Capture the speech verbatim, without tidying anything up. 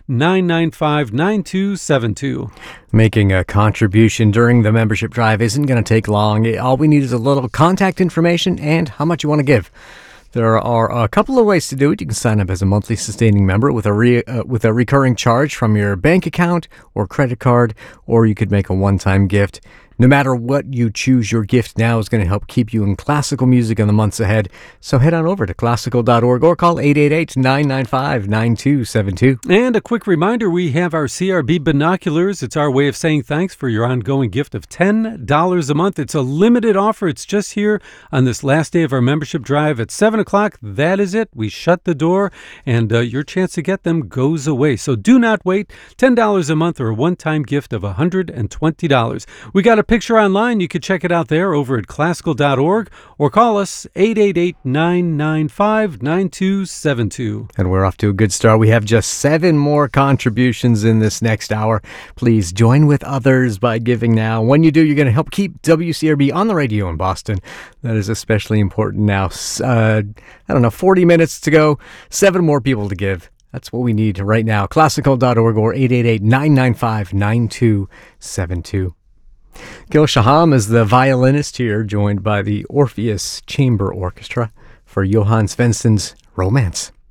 nine nine five, nine two seven two. Making a contribution during the membership drive isn't going to take long. All we need is a little contact information and how much you want to give. There are a couple of ways to do it. You can sign up as a monthly sustaining member with a re, uh, with a recurring charge from your bank account or credit card, or you could make a one-time gift. No matter what you choose, your gift now is going to help keep you in classical music in the months ahead. So head on over to classical dot org or call eight eight eight, nine nine five, nine two seven two. And a quick reminder, we have our C R B binoculars. It's our way of saying thanks for your ongoing gift of ten dollars a month. It's a limited offer. It's just here on this last day of our membership drive at seven o'clock. That is it. We shut the door, and uh, your chance to get them goes away. So do not wait. ten dollars a month or a one-time gift of one hundred twenty dollars. We got a picture online. You could check it out there over at classical dot org or call us eight eight eight, nine nine five, nine two seven two. And we're off to a good start. We have just seven more contributions in this next hour. Please join with others by giving now. When you do, you're going to help keep W C R B on the radio in Boston. That is especially important now. Uh, I don't know, forty minutes to go, seven more people to give. That's what we need right now. classical dot org or eight eight eight, nine nine five, nine two seven two. Gil Shaham is the violinist here, joined by the Orpheus Chamber Orchestra for Johann Svensson's Romance.